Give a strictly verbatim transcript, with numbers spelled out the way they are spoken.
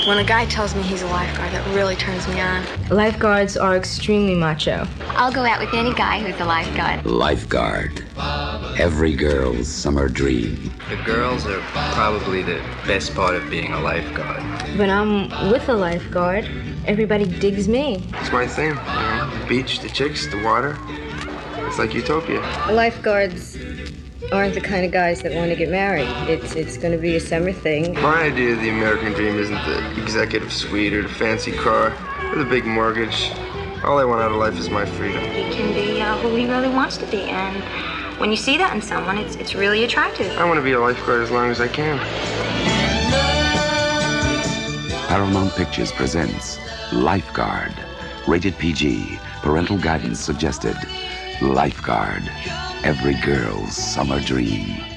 When a guy tells me he's a lifeguard, that really turns me on. Lifeguards are extremely macho. I'll go out with any guy who's a lifeguard. Lifeguard. Every girl's summer dream. The girls are probably the best part of being a lifeguard. When I'm with a lifeguard, everybody digs me. It's my thing, you know, the beach, the chicks, the water. It's like utopia. Lifeguards aren't the kind of guys that want to get married. It's it's going to be a summer thing. My idea of the American dream isn't the executive suite or the fancy car or the big mortgage. All I want out of life is my freedom. He can be uh, who he really wants to be, and when you see that in someone, it's it's really attractive. I want to be a lifeguard as long as I can. Paramount Pictures presents Lifeguard. Rated P G. Parental guidance suggested. Lifeguard. Every girl's summer dream.